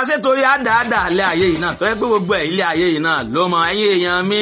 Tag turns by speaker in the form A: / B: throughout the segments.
A: ṣé torí àdáàdà ilé ayé yìí náà tó yẹ pé gbogbo ẹ̀ ilé ayé yìí náà ló mọ ẹ̀yin èèyàn mi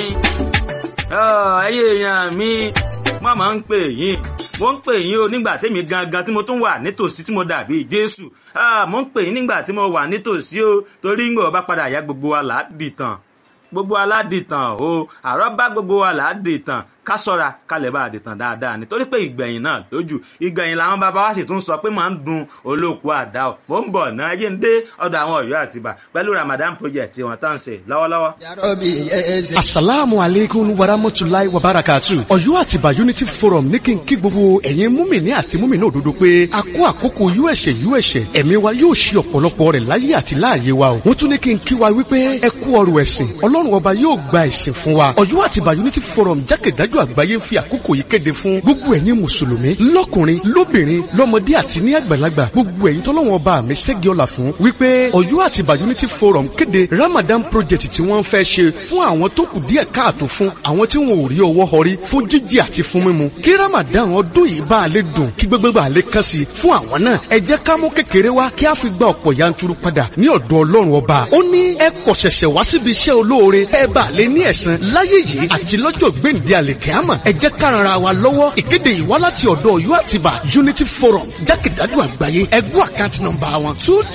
A: wọ́n máa ń pè yín mo ń pè yín o nígbà tèmi gangan tí mo tún wà nítòsí tí mo dàbí Jésù mo ń pè yín nígbà tí mo wà nítòsí o torí ń gbọ́ bá padà yá gbogbo wa là á dìtàn gbogbo aládìtàn o àrọ́bá gbogbo wa là á dìtàn ká ṣọ́ra kalẹ̀ bá àdìtàn dáadáa nítorí pé ìgbẹ̀yìn náà lójú ìgbẹ̀yìn làwọn bàbá wa sì tún sọ pé máa ń dun olóòkú àdá o mò ń bọ̀ náà ẹjẹ́ ń dé ọ̀dọ̀ àwọn Ọ̀yọ́ Àtìbà pẹ̀lú Ramadan project wọn tá ń ṣe lọ́wọ́lọ́wọ́.
B: Asalaamu aleykum warahmatulahi wabarakatu. Ọ̀yọ́ Àtìbà Unity Forum ní kí n kí gbogbo ẹ̀yin múmìnì àti múmìnì òdodo pé a kó àkókò USH ẹ̀mí wa yóò ṣe ọ̀pọ̀lọpọ̀ rẹ̀ láyé àti láàyè wa o. wọ́n tún ní kí n kí wa wípé ẹ kú ọrọ̀ ẹ̀sìn Ọlọ́run ọba yóò gba ẹ̀sìn fún wa. Ọ̀yọ́ Àtìbà Unity Forum jákèjádò àgbáyé ń fi àkókò yìí kéde fún gbogbo ẹ̀yin mùsùlùmí lọ́kùnrin lóbìnrin lọ́mọdé àti ní àgbàlagbà gbogbo ẹ̀yin tọ́lọ́run ọba mi ṣẹ́gi ọlá fún wípé Ọ̀yọ́ Àtìbà Unity Forum kéde Ramadan project tí wọ́n fẹ́ ṣe fún àwọn tó kù díẹ̀ káàtó fún àwọn tí wọn ò rí ọwọ́ họrí fún jíjẹ àti fún mímu kí Ramadan ọdún yìí bá a lè dùn kí gbogbo bá a lè kàn sí fún àwọn náà ẹ jẹ́ ká mú kékeré wá kí a fi gba ọ̀pọ̀ yanturu padà ní ọ̀dọ̀ Ọlọ́run ọba ó ní ẹ kọ̀ ṣẹ̀ṣẹ̀ wá síbi iṣẹ́ olóore ẹ bá a lè ní ẹ̀san láyé yìí àti lọ́jọ́ gbèǹde àlèkẹ́àmọ̀ ẹ jẹ́ ká ran ara wa lọ́wọ́ ìkéde yìí wá láti ọ̀dọ̀ Ọ̀yọ́ Àtìbà Unity Forum jákèjádò àgbáyé ẹgbẹ́ àkáǹtì nọ́mbà wọn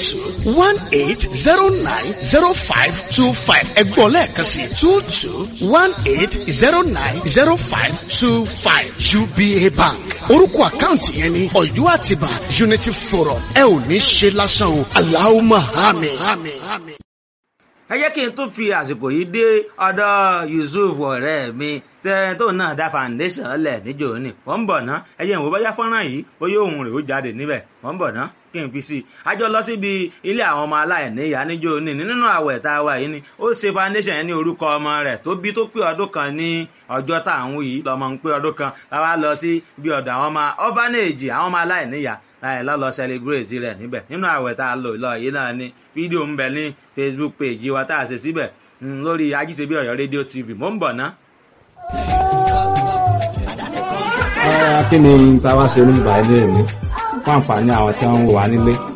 B: 2218090525 ẹgbọ́n lẹ́ẹ̀kan sí 2218090525 UBA Bank orúkọ àkáǹtì yẹn ni Ọ̀yọ́ Àtìbà Unity Forum ẹ ò ní ṣe lásán o Allahumma àmín.
A: ẹ jẹ́ kí n tún fi àsìkò yìí dé ọ̀dọ̀ Yusuf ọ̀rẹ́ mi tó náà dá foundation lẹ̀ níjò ní wọ́n ń bọ̀ ná ẹ jẹ́ ìwò bóyá fọ́nrán yìí bóyá ohun rẹ̀ ó jáde níbẹ̀ wọ́n ń bọ̀ ná kí n fi sí i àjọ lọ síbi ilé àwọn ọmọ aláìníyá níjò ní nínú àwẹ̀ tá a wà yìí ni ó ṣe foundation yẹn ní orúkọ ọmọ rẹ̀ tó bí tó pé ọdún kan ní ọjọ́ tá à ń wí yìí lọ́mọ ń pé ọdún kan láwa lọ sí bí ọ̀dọ̀ àwọn ọmọ orphanage àwọn ọmọ aláìníyá láì lọ́lọ́ celebrate rẹ̀ níbẹ̀ nínú àwẹ̀ tá a lò lọ yìí náà ni fídíò ń bẹ ní Facebook page wa tá a ṣe síbẹ̀ lórí Ajíṣebí Ọ̀yọ́ rédíò TV mò ń bọ̀ ná.
C: Kí ni ta wá ṣe onígbà ilé mi fún àǹfààní àwọn tí wọ́n ń wà nílé